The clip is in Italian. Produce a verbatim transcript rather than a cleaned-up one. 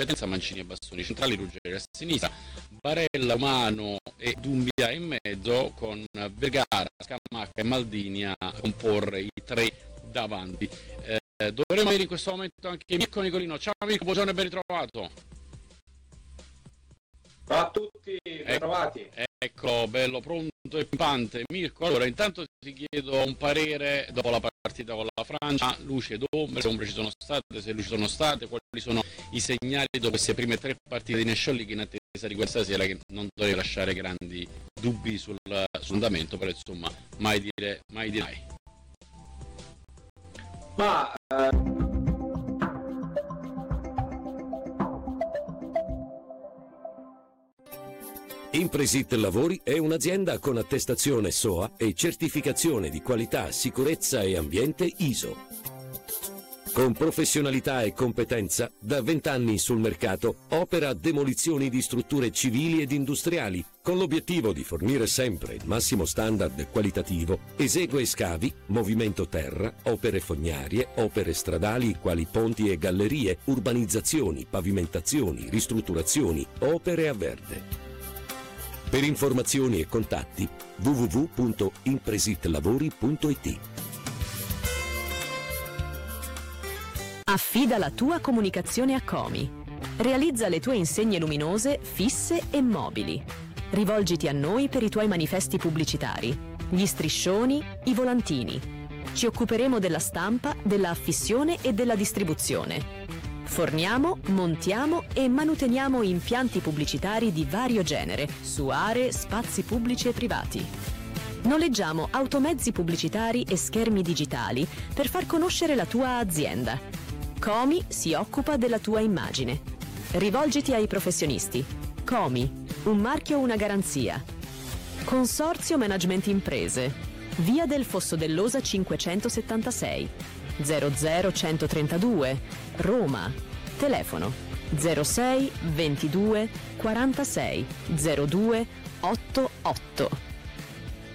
competenza, Mancini a bastoni centrali, Ruggeri a sinistra, Barella, Umano e Dumbia in mezzo, con Vergara, Scamacca e Maldini a comporre i tre davanti. Eh, dovremmo avere in questo momento anche Mirko Nicolino. Ciao Mirko, buongiorno e ben ritrovato. Ciao a tutti, ben trovati. Ecco, bello, pronto e pimpante. Mirko, allora intanto ti chiedo un parere dopo la partita con la Francia, luci ed ombre, se ombre ci sono state, se luci sono state, quali sono i segnali dopo queste prime tre partite di National League in attesa di questa sera, che non dovrebbe lasciare grandi dubbi sul, sull'andamento, però insomma mai dire mai. Dire mai. Ma eh... Impresit Lavori è un'azienda con attestazione S O A e certificazione di qualità, sicurezza e ambiente I S O. Con professionalità e competenza, da vent'anni sul mercato, opera demolizioni di strutture civili ed industriali, con l'obiettivo di fornire sempre il massimo standard qualitativo. Esegue scavi, movimento terra, opere fognarie, opere stradali quali ponti e gallerie, urbanizzazioni, pavimentazioni, ristrutturazioni, opere a verde. Per informazioni e contatti w w w punto impresitlavori punto i t. Affida la tua comunicazione a Comi. Realizza le tue insegne luminose, fisse e mobili. Rivolgiti a noi per i tuoi manifesti pubblicitari, gli striscioni, i volantini. Ci occuperemo della stampa, della affissione e della distribuzione. Forniamo, montiamo e manuteniamo impianti pubblicitari di vario genere su aree, spazi pubblici e privati. Noleggiamo automezzi pubblicitari e schermi digitali per far conoscere la tua azienda. Comi si occupa della tua immagine. Rivolgiti ai professionisti. Comi, un marchio, una garanzia. Consorzio Management Imprese. Via del Fosso dell'Osa cinquecentosettantasei. zero zero centotrentadue, Roma. Telefono zero sei ventidue quarantasei zero due ottantotto.